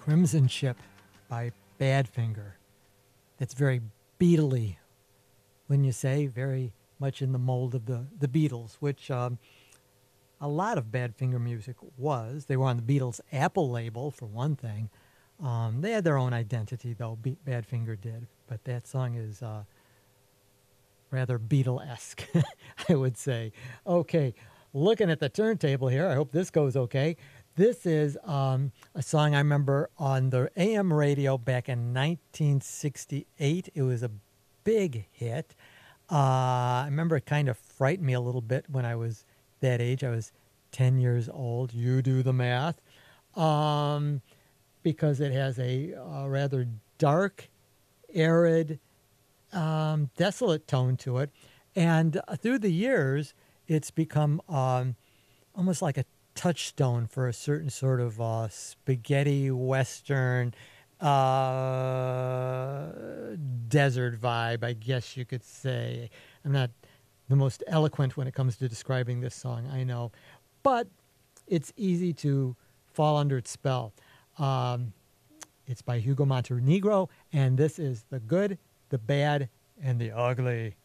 Crimson Ship by Badfinger. That's very Beatley, wouldn't you say? Very much in the mold of the Beatles, which a lot of Badfinger music was. They were on the Beatles' Apple label, for one thing. They had their own identity, though, Badfinger did. But that song is rather Beatle-esque, I would say. Okay, looking at the turntable here, I hope this goes okay. This is a song I remember on the AM radio back in 1968. It was a big hit. I remember it kind of frightened me a little bit when I was that age. I was 10 years old. You do the math. Because it has a rather dark, arid, desolate tone to it. And through the years, it's become almost like a touchstone for a certain sort of spaghetti western desert vibe, I guess you could say. I'm not the most eloquent when it comes to describing this song, I know, but it's easy to fall under its spell. It's by Hugo Montenegro, and this is The Good, the Bad, and the Ugly.